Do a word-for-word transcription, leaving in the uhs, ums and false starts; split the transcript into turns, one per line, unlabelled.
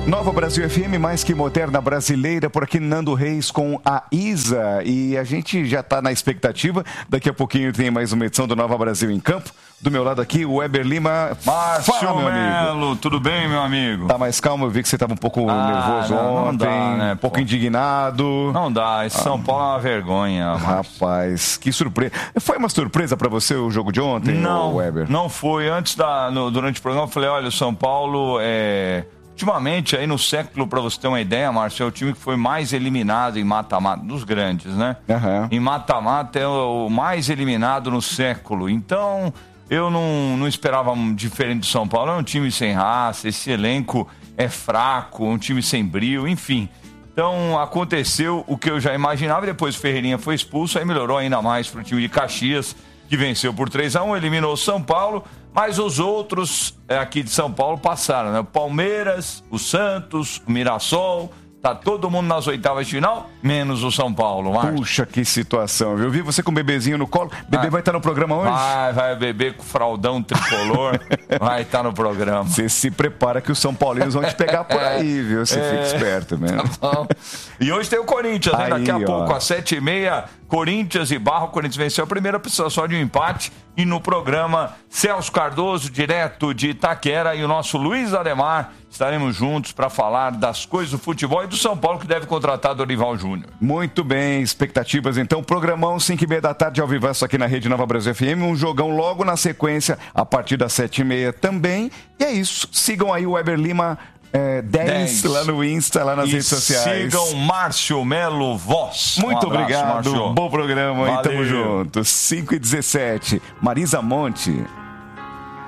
Nova Brasil F M, mais que moderna brasileira, por aqui Nando Reis com a Isa. E a gente já está na expectativa. Daqui a pouquinho tem mais uma edição do Nova Brasil em Campo. Do meu lado aqui, o Weber Lima.
Márcio Melo, tudo bem, meu amigo?
Tá mais calmo? Eu vi que você estava um pouco
ah,
nervoso
não,
ontem,
não dá, né,
um pouco
pô.
indignado.
Não dá, esse São
ah,
Paulo é uma vergonha, Márcio.
Rapaz, que surpresa. Foi uma surpresa para você o jogo de ontem,
não,
Weber?
Não foi. Antes, da, no, durante o programa, eu falei, olha, o São Paulo é... Ultimamente, aí no século, para você ter uma ideia, Márcio, é o time que foi mais eliminado em mata-mata, dos grandes, né?
Uhum.
Em mata-mata é o mais eliminado no século. Então, eu não, não esperava diferente do São Paulo. É um time sem raça, esse elenco é fraco, um time sem brio, enfim. Então, aconteceu o que eu já imaginava. Depois o Ferreirinha foi expulso, aí melhorou ainda mais para o time de Caxias, que venceu por três a um, eliminou o São Paulo. Mas os outros aqui de São Paulo passaram, né? O Palmeiras, o Santos, o Mirassol, tá todo mundo nas oitavas de final, menos o São Paulo, Marcos.
Puxa, que situação, viu? Eu vi você com o bebezinho no colo. O bebê ah, vai estar no programa hoje?
Vai, vai beber com fraldão tricolor, vai estar no programa.
Você se prepara que os São Paulinos vão te pegar por aí, viu? Você é, fica esperto mesmo.
Tá bom. E hoje tem o Corinthians, né? Daqui a
ó.
pouco, às sete e meia, Corinthians e Barra. O Corinthians venceu a primeira, precisa só de um empate. E no programa, Celso Cardoso, direto de Itaquera, e o nosso Luiz Ademar. Estaremos juntos para falar das coisas do futebol e do São Paulo, que deve contratar Dorival Júnior.
Muito bem, expectativas então. Programão, cinco e meia da tarde, ao vivaço aqui na Rede Nova Brasil F M. Um jogão logo na sequência, a partir das sete e meia também. E é isso. Sigam aí o Weber Lima é, dez, dez lá no Insta, lá nas
e
redes sociais.
Sigam Márcio Melo Voz.
Muito
um abraço,
obrigado.
Márcio.
Bom programa.
Valeu.
E tamo junto. cinco e dezessete. Marisa Monte.